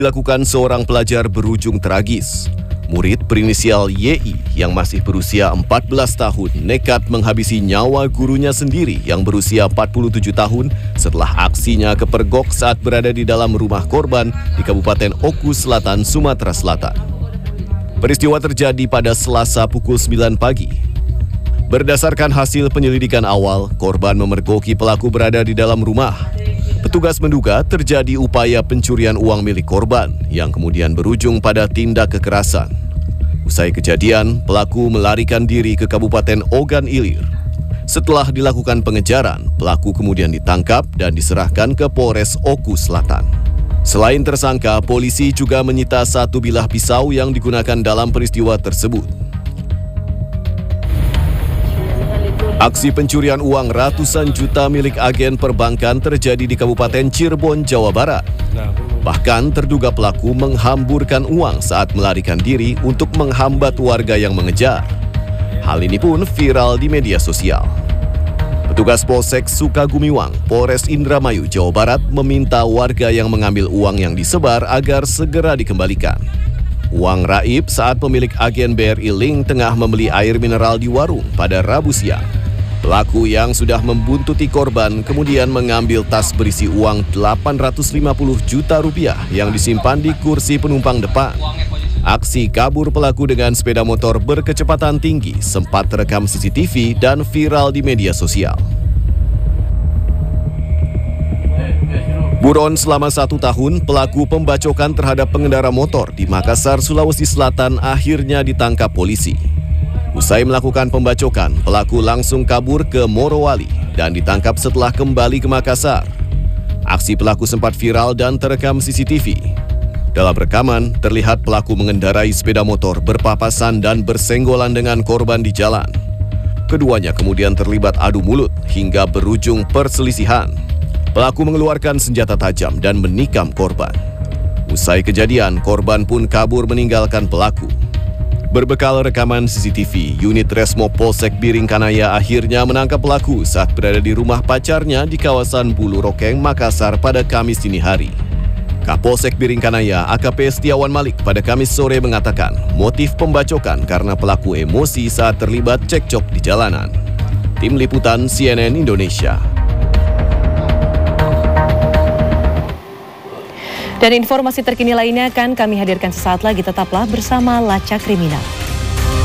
Dilakukan seorang pelajar berujung tragis. Murid berinisial YI yang masih berusia 14 tahun nekat menghabisi nyawa gurunya sendiri yang berusia 47 tahun setelah aksinya kepergok saat berada di dalam rumah korban di Kabupaten Oku Selatan, Sumatera Selatan. Peristiwa terjadi pada Selasa pukul 9 pagi. Berdasarkan hasil penyelidikan awal, korban memergoki pelaku berada di dalam rumah. Petugas menduga terjadi upaya pencurian uang milik korban yang kemudian berujung pada tindak kekerasan. Usai kejadian, pelaku melarikan diri ke Kabupaten Ogan Ilir. Setelah dilakukan pengejaran, pelaku kemudian ditangkap dan diserahkan ke Polres Oku Selatan. Selain tersangka, polisi juga menyita satu bilah pisau yang digunakan dalam peristiwa tersebut. Aksi pencurian uang ratusan juta milik agen perbankan terjadi di Kabupaten Cirebon, Jawa Barat. Bahkan terduga pelaku menghamburkan uang saat melarikan diri untuk menghambat warga yang mengejar. Hal ini pun viral di media sosial. Petugas Polsek Sukagumiwang, Polres Indramayu, Jawa Barat meminta warga yang mengambil uang yang disebar agar segera dikembalikan. Uang raib saat pemilik agen BRI Link tengah membeli air mineral di warung pada Rabu siang. Pelaku yang sudah membuntuti korban kemudian mengambil tas berisi uang 850 juta rupiah yang disimpan di kursi penumpang depan. Aksi kabur pelaku dengan sepeda motor berkecepatan tinggi sempat terekam CCTV dan viral di media sosial. Buron selama 1 tahun, pelaku pembacokan terhadap pengendara motor di Makassar, Sulawesi Selatan akhirnya ditangkap polisi. Usai melakukan pembacokan, pelaku langsung kabur ke Morowali dan ditangkap setelah kembali ke Makassar. Aksi pelaku sempat viral dan terekam CCTV. Dalam rekaman, terlihat pelaku mengendarai sepeda motor berpapasan dan bersenggolan dengan korban di jalan. Keduanya kemudian terlibat adu mulut hingga berujung perselisihan. Pelaku mengeluarkan senjata tajam dan menikam korban. Usai kejadian, korban pun kabur meninggalkan pelaku. Berbekal rekaman CCTV, unit Resmo Polsek Biringkanaya akhirnya menangkap pelaku saat berada di rumah pacarnya di kawasan Bulu Rokeng, Makassar pada Kamis dini hari. Kapolsek Biringkanaya AKP Setiawan Malik pada Kamis sore mengatakan motif pembacokan karena pelaku emosi saat terlibat cekcok di jalanan. Tim Liputan CNN Indonesia. Dan informasi terkini lainnya akan kami hadirkan sesaat lagi, tetaplah bersama Lacak Kriminal.